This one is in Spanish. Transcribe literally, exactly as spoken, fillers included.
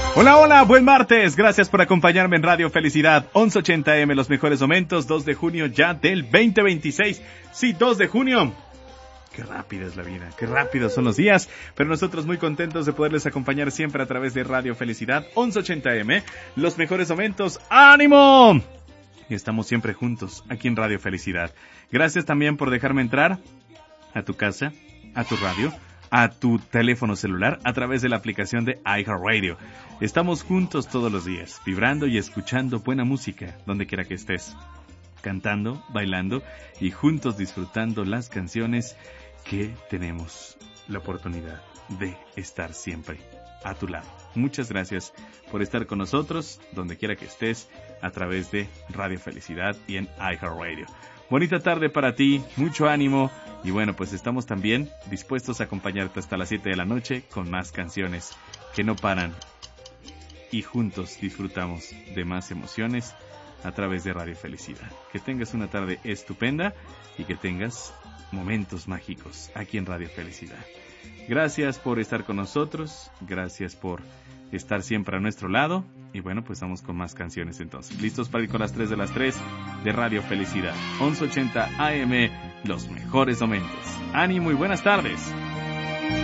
Hola, hola, buen martes. Gracias por acompañarme en Radio Felicidad. once ochenta eme, los mejores momentos. dos de junio ya del veinte veintiséis. Sí, dos de junio. Qué rápida es la vida, qué rápidos son los días. Pero nosotros muy contentos de poderles acompañar siempre a través de Radio Felicidad. once ochenta eme, los mejores momentos. ¡Ánimo! Estamos siempre juntos aquí en Radio Felicidad. Gracias también por dejarme entrar a tu casa, a tu radio, a tu teléfono celular a través de la aplicación de iHeartRadio. Estamos juntos todos los días, vibrando y escuchando buena música, donde quiera que estés, cantando, bailando y juntos disfrutando las canciones que tenemos la oportunidad de estar siempre a tu lado. Muchas gracias por estar con nosotros, donde quiera que estés, a través de Radio Felicidad y en iHeartRadio. Bonita tarde para ti, mucho ánimo y bueno, pues estamos también dispuestos a acompañarte hasta las siete de la noche con más canciones que no paran y juntos disfrutamos de más emociones a través de Radio Felicidad. Que tengas una tarde estupenda y que tengas momentos mágicos aquí en Radio Felicidad. Gracias por estar con nosotros, gracias por estar siempre a nuestro lado. Y bueno, pues vamos con más canciones entonces. Listos para ir con las tres de las tres de Radio Felicidad. once ochenta eme, los mejores momentos. Ánimo y buenas tardes.